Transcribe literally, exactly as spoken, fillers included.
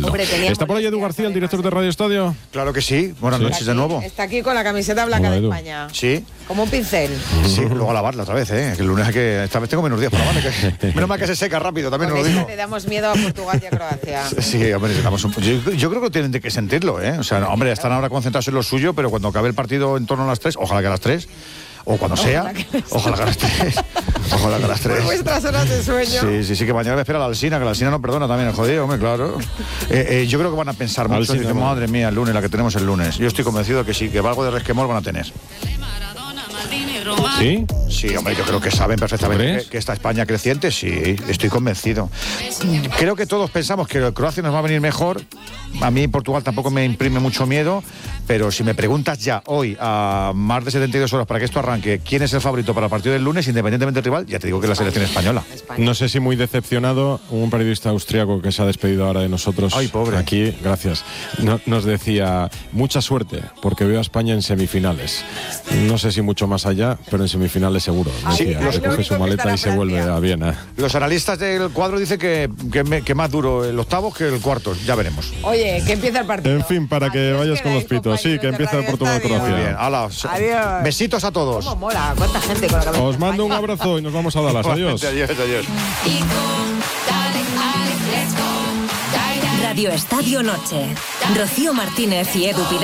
estupendo. Hombre, ¿Está por ahí Edu García, el director de Radio Estadio? Claro que sí. Buenas Sí. noches de nuevo. Está aquí con la camiseta blanca Hola, de Edu. España. Sí. Como un pincel. Sí, luego a lavarla otra vez, ¿eh? Que el lunes hay que... Esta vez tengo menos días para lavar. Que... Menos mal que se seca rápido, también os Porque lo es digo. que le damos miedo a Portugal y a Croacia. Sí, hombre, necesitamos un... yo, yo creo que tienen que sentirlo, ¿eh? O sea, no, hombre, están ahora concentrados en lo suyo, pero cuando acabe el partido en torno a las tres, ojalá que a las tres, o cuando sea, Ojalá que- ojalá que a las tres, ojalá que a las Por tres. vuestras horas de sueño. Sí, sí, sí, que mañana me espera la Alsina, que la Alsina no perdona también, el jodido, hombre, claro. Eh, eh, yo creo que van a pensar mucho, Alsina, dicen, no. madre mía, el lunes, la que tenemos el lunes. Yo estoy convencido de que sí, que algo de resquemor van a tener. ¿Sí? Sí, hombre, yo creo que saben perfectamente ¿Crees? que, que está España creciente, sí, estoy convencido. Creo que todos pensamos que Croacia nos va a venir mejor. A mí Portugal tampoco me imprime mucho miedo, pero si me preguntas ya hoy, a más de setenta y dos horas para que esto arranque, quién es el favorito para el partido del lunes, independientemente del rival, ya te digo que es la selección española. España. No sé si muy decepcionado, un periodista austriaco que se ha despedido ahora de nosotros. Ay, pobre. Aquí, gracias. No- nos decía, mucha suerte, porque veo a España en semifinales. No sé si mucho más allá, pero en semifinales seguro. Sí, Decía, los- que coge su maleta y se vuelve a Viena. Los analistas del cuadro dicen que, que, me- que más duro el octavo que el cuarto, ya veremos. Oye, que empieza el partido. En fin, para que Adiós, vayas con los quedáis, pitos. Sí, que compañeros de empieza el Radio Portugal-Croacia. Estadio. Muy bien, hala, Adiós. besitos a todos. ¿Cómo mola? ¿Cuánta gente con la cabeza? Os mando un abrazo y nos vamos a Dallas. Adiós. Adiós, adiós. Radio Estadio Noche. Rocío Martínez y Edu Pidal.